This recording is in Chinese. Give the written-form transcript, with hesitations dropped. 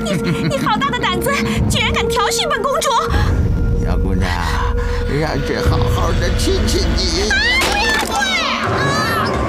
你好大的胆子，竟然敢调戏本公主！ 小姑娘，让朕好好的亲亲你。 不要过来！